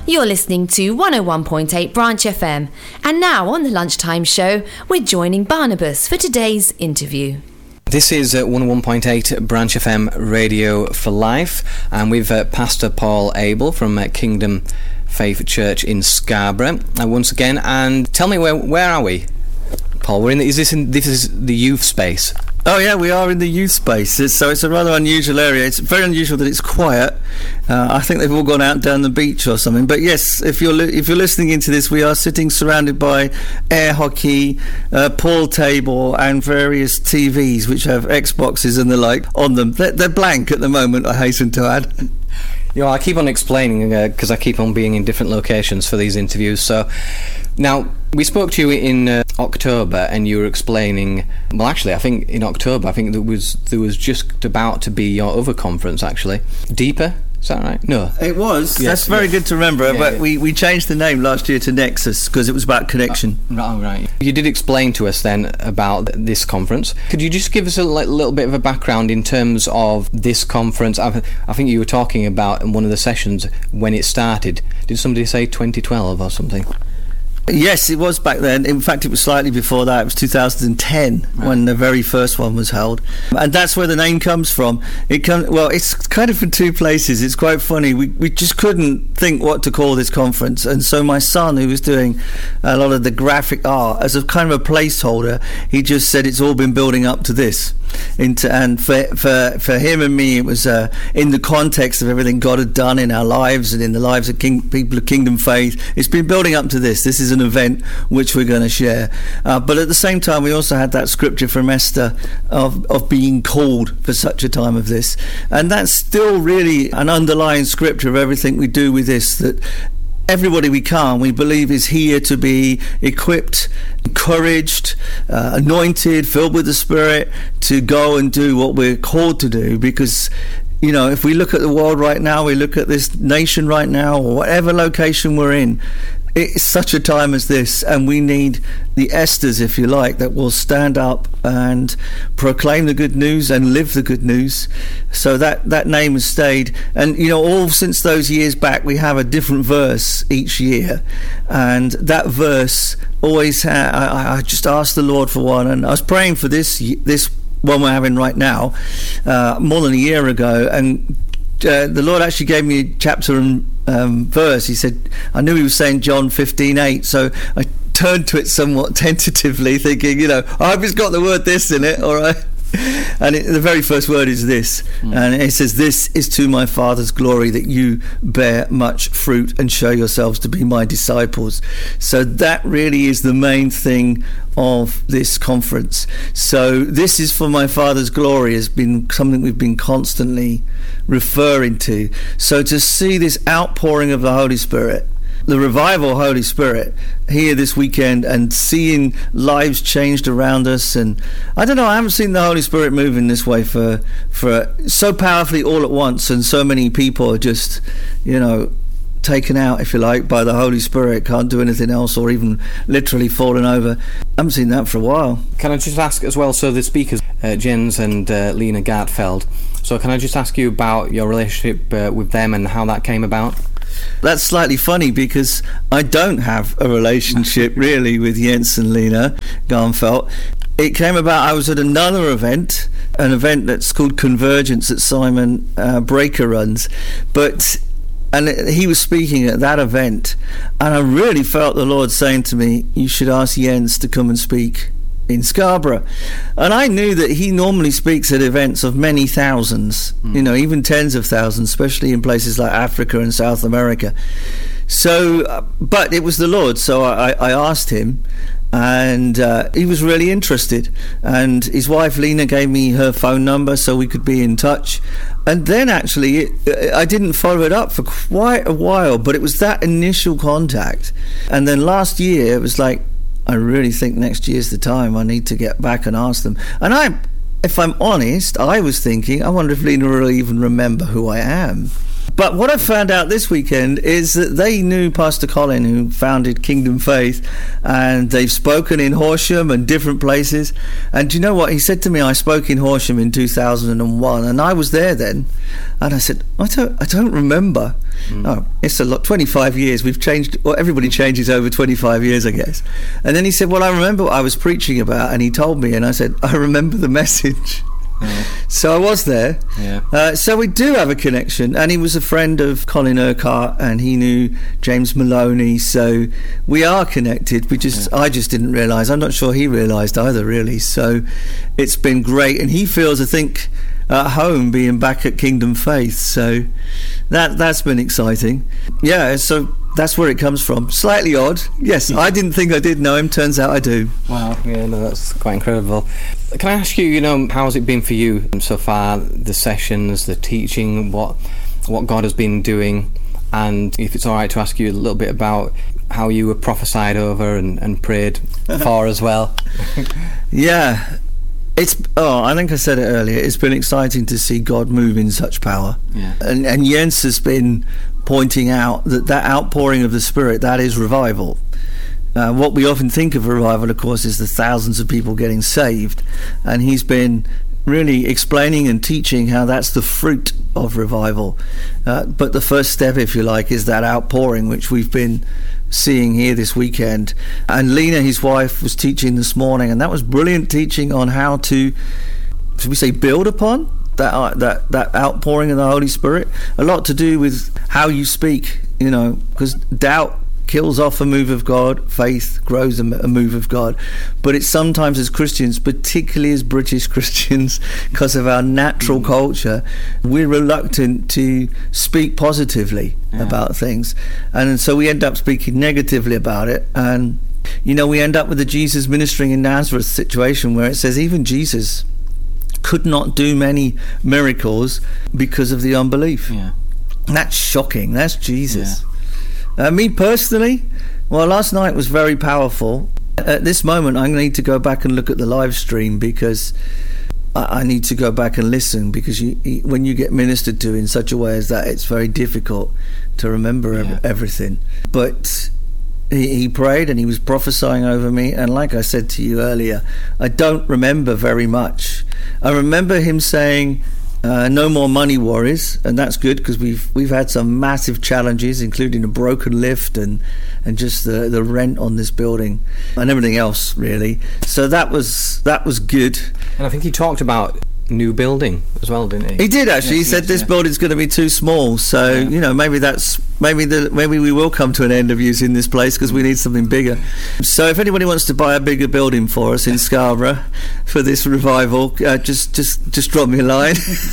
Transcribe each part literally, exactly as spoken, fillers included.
You're listening to one oh one point eight Branch F M. And now on the Lunchtime Show, we're joining Barnabas for today's interview. This is uh, one oh one point eight Branch F M Radio for Life, and we've uh, Pastor Paul Abel from uh, Kingdom Faith Church in Scarborough uh, once again. And tell me, where where are we, Paul? We're in. The, is this in this is the youth space? Oh yeah, we are in the youth space. It's, so it's a rather unusual area. It's very unusual that it's quiet. Uh, I think they've all gone out down the beach or something. But yes, if you're li- if you're listening into this, we are sitting surrounded by air hockey, uh, pool table, and various T Vs which have Xboxes and the like on them. They're, they're blank at the moment, I hasten to add. You know, I keep on explaining because uh, I keep on being in different locations for these interviews. So now, we spoke to you in uh, October, and you were explaining. Well, actually, I think in October, I think there was there was just about to be your other conference. Actually, Deeper. Is that right? No. It was. Yes, That's very yes. good to remember. Yeah, but yeah. we, we changed the name last year to Nexus because it was about connection. Uh, oh, right. You did explain to us then about this conference. Could you just give us a like, little bit of a background in terms of this conference? I, I think you were talking about in one of the sessions when it started. Did somebody say twenty twelve or something? Yes, it was back then. In fact, it was slightly before that. It was two thousand ten right. when the very first one was held, and that's where the name comes from. It comes well. It's kind of from two places. It's quite funny. We we just couldn't think what to call this conference, and so my son, who was doing a lot of the graphic art as a kind of a placeholder, he just said it's all been building up to this. Into and for for for him and me, it was uh, in the context of everything God had done in our lives and in the lives of King, people of Kingdom Faith. It's been building up to this. This is an event which we're going to share. Uh, but at the same time, we also had that scripture from Esther of of being called for such a time of this, and that's still really an underlying scripture of everything we do with this. That everybody we come, we believe, is here to be equipped, encouraged, uh, anointed, filled with the Spirit to go and do what we're called to do. Because, you know, if we look at the world right now, we look at this nation right now, or whatever location we're in, it's such a time as this, and we need the Esthers, if you like, that will stand up and proclaim the good news and live the good news. So that that name has stayed, and you know, all since those years back, we have a different verse each year, and that verse always ha- I, I just asked the Lord for one, and I was praying for this this one we're having right now uh, more than a year ago, and Uh, the Lord actually gave me a chapter and um, verse. He said, I knew he was saying John fifteen eight, so I turned to it somewhat tentatively, thinking, you know, I hope it's got the word this in it, all right? And it, the very first word is this, mm. and it says, this is to my Father's glory, that you bear much fruit and show yourselves to be my disciples. So that really is the main thing of this conference. So this is for my Father's glory has been something we've been constantly referring to. So to see this outpouring of the Holy Spirit, the revival Holy Spirit here this weekend, and seeing lives changed around us, and I don't know, I haven't seen the Holy Spirit move in this way for for so powerfully all at once, and so many people are just, you know, taken out, if you like, by the Holy Spirit, can't do anything else, or even literally fallen over. I haven't seen that for a while. Can I just ask as well, so the speakers, uh, Jens and uh, Lena Gartfeld, so can I just ask you about your relationship uh, with them and how that came about? That's slightly funny because I don't have a relationship really with Jens and Lena Gartfeld. It came about, I was at another event, an event that's called Convergence that Simon uh, Breaker runs, but and he was speaking at that event, and I really felt the Lord saying to me, you should ask Jens to come and speak in Scarborough. And I knew that he normally speaks at events of many thousands, mm. you know, even tens of thousands, especially in places like Africa and South America. So, uh, but it was the Lord, so I, I asked him, and uh, he was really interested, and his wife Lena gave me her phone number so we could be in touch. And then actually it, I didn't follow it up for quite a while, but it was that initial contact. And then last year it was like, I really think next year's the time I need to get back and ask them. And I, if I'm honest, I was thinking, I wonder if Lena will even remember who I am. But what I found out this weekend is that they knew Pastor Colin, who founded Kingdom Faith, and they've spoken in Horsham and different places. And do you know what? He said to me, I spoke in Horsham in two thousand one, and I was there then. And I said, I don't, I don't remember. Mm. Oh, it's a lot, twenty-five years. We've changed, well, everybody changes over twenty-five years, I guess. And then he said, well, I remember what I was preaching about, and he told me, and I said, I remember the message. Yeah. So I was there. Yeah. Uh, so we do have a connection, and he was a friend of Colin Urquhart, and he knew James Maloney. So we are connected. We just, yeah. I just didn't realise. I'm not sure he realised either, really. So it's been great, and he feels, I think, at home being back at Kingdom Faith. So that that's been exciting. Yeah. So that's where it comes from. Slightly odd. Yes, I didn't think I did know him. Turns out I do. Wow. Yeah, no, that's quite incredible. Can I ask you, you know, how has it been for you so far, the sessions, the teaching, what what God has been doing, and if it's all right to ask you a little bit about how you were prophesied over and, and prayed for as well? Yeah. It's oh, I think I said it earlier. It's been exciting to see God move in such power, yeah. and and Jens has been pointing out that that outpouring of the Spirit, that is revival. Uh, what we often think of revival, of course, is the thousands of people getting saved, and he's been really explaining and teaching how that's the fruit of revival. Uh, but the first step, if you like, is that outpouring, which we've been seeing here this weekend. And Lena, his wife, was teaching this morning, and that was brilliant teaching on how to, should we say, build upon that uh, that that outpouring of the Holy Spirit. A lot to do with how you speak, you know, because doubt kills off a move of God, faith grows a, a move of God. But it's sometimes as Christians, particularly as British Christians, because of our natural mm. culture, we're reluctant to speak positively yeah. about things, and so we end up speaking negatively about it. And you know, we end up with the Jesus ministering in Nazareth situation, where it says even Jesus could not do many miracles because of the unbelief. Yeah. That's shocking. That's Jesus. Yeah. Uh, me personally, well, last night was very powerful. At this moment, I need to go back and look at the live stream, because I, I need to go back and listen, because you, you, when you get ministered to in such a way as that, it's very difficult to remember yeah. ev- everything. But he, he prayed and he was prophesying over me, and like I said to you earlier, I don't remember very much. I remember him saying, Uh, no more money worries, and that's good, because we've we've had some massive challenges, including a broken lift and and just the the rent on this building and everything else, really. So that was that was good. And I think he talked about new building as well, didn't he? He did actually. Yes, he said yes, this yeah. building's going to be too small, so yeah. you know, maybe that's maybe the maybe we will come to an end of using this place, because we need something bigger. So if anybody wants to buy a bigger building for us in Scarborough for this revival, uh, just just just drop me a line.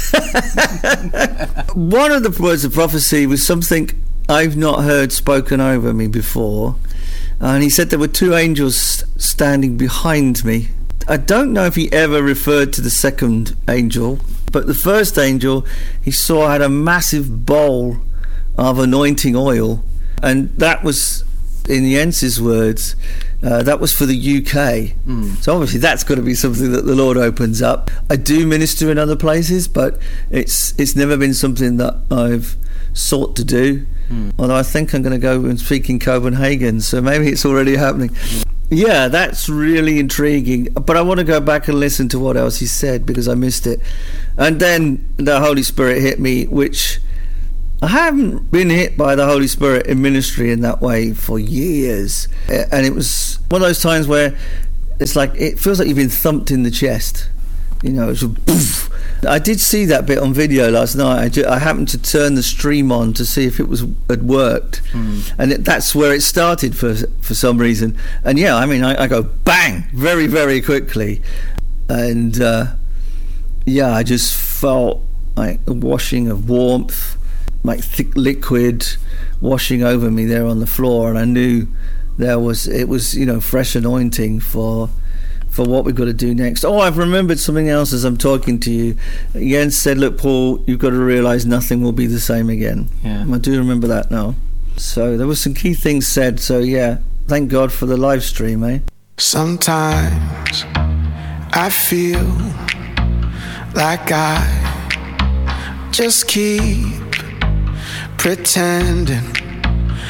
One of the words of prophecy was something I've not heard spoken over me before, and he said there were two angels standing behind me. I don't know if he ever referred to the second angel, but the first angel he saw had a massive bowl of anointing oil, and that was, in Jens's words, uh, that was for the U K. Mm. So obviously that's got to be something that the Lord opens up. I do minister in other places, but it's it's never been something that I've sought to do. Mm. Although I think I'm going to go and speak in Copenhagen, so maybe it's already happening. Mm. Yeah, that's really intriguing. But I want to go back and listen to what else he said, because I missed it. And then the Holy Spirit hit me, which I haven't been hit by the Holy Spirit in ministry in that way for years. And it was one of those times where it's like, it feels like you've been thumped in the chest. You know, it's a poof. I did see that bit on video last night. I, ju- I happened to turn the stream on to see if it was had worked, mm. and it, that's where it started for for some reason. And yeah, I mean, I, I go bang very very quickly, and uh, yeah, I just felt like a washing of warmth, like thick liquid washing over me there on the floor, and I knew there was it was you know fresh anointing for. for what we've got to do next. Oh, I've remembered something else as I'm talking to you. Jens said, look, Paul, you've got to realise nothing will be the same again. Yeah. I do remember that now. So there were some key things said. So yeah, thank God for the live stream, eh? Sometimes I feel like I just keep pretending